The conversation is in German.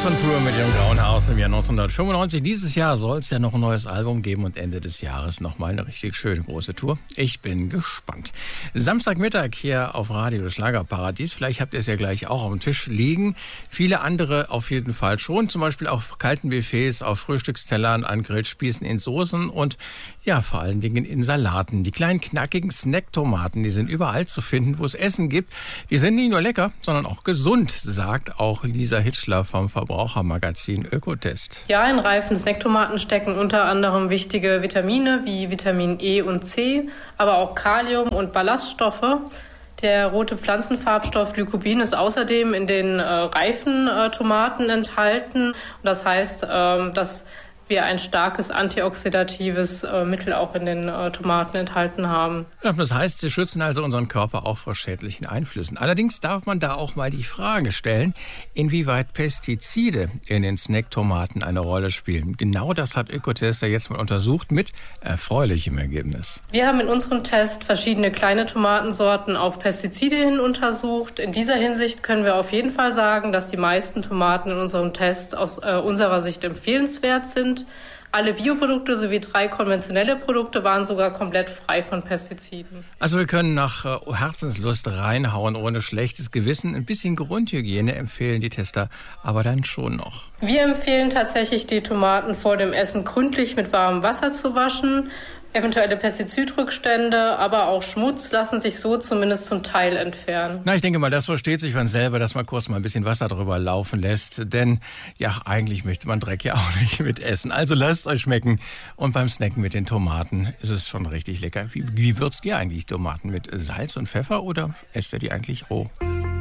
von Pur mit ihrem Grauen Haus im Jahr 1995. Dieses Jahr soll es ja noch ein neues Album geben und Ende des Jahres nochmal eine richtig schöne große Tour. Ich bin gespannt. Samstagmittag hier auf Radio Schlagerparadies. Vielleicht habt ihr es ja gleich auch auf dem Tisch liegen. Viele andere auf jeden Fall schon. Zum Beispiel auf kalten Buffets, auf Frühstückstellern, an Grillspießen, in Soßen und ja, vor allen Dingen in Salaten. Die kleinen knackigen Snacktomaten, die sind überall zu finden, wo es Essen gibt. Die sind nicht nur lecker, sondern auch gesund, sagt auch Lisa Hitschler vom Verbrauchermagazin Ökotest. Ja, in reifen Snacktomaten stecken unter anderem wichtige Vitamine wie Vitamin E und C, aber auch Kalium und Ballaststoffe. Der rote Pflanzenfarbstoff Lycopin ist außerdem in den reifen Tomaten enthalten. Und das heißt, dass wir ein starkes antioxidatives Mittel auch in den Tomaten enthalten haben. Ja, das heißt, sie schützen also unseren Körper auch vor schädlichen Einflüssen. Allerdings darf man da auch mal die Frage stellen, inwieweit Pestizide in den Snacktomaten eine Rolle spielen. Genau das hat Ökotest ja jetzt mal untersucht mit erfreulichem Ergebnis. Wir haben in unserem Test verschiedene kleine Tomatensorten auf Pestizide hin untersucht. In dieser Hinsicht können wir auf jeden Fall sagen, dass die meisten Tomaten in unserem Test aus unserer Sicht empfehlenswert sind. Alle Bioprodukte sowie 3 konventionelle Produkte waren sogar komplett frei von Pestiziden. Also wir können nach Herzenslust reinhauen, ohne schlechtes Gewissen. Ein bisschen Grundhygiene empfehlen die Tester aber dann schon noch. Wir empfehlen tatsächlich, die Tomaten vor dem Essen gründlich mit warmem Wasser zu waschen. Eventuelle Pestizidrückstände, aber auch Schmutz lassen sich so zumindest zum Teil entfernen. Na, ich denke mal, das versteht sich von selber, dass man kurz mal ein bisschen Wasser drüber laufen lässt. Denn ja, eigentlich möchte man Dreck ja auch nicht mit essen. Also lasst euch schmecken. Und beim Snacken mit den Tomaten ist es schon richtig lecker. Wie würzt ihr eigentlich Tomaten? Mit Salz und Pfeffer oder esst ihr die eigentlich roh?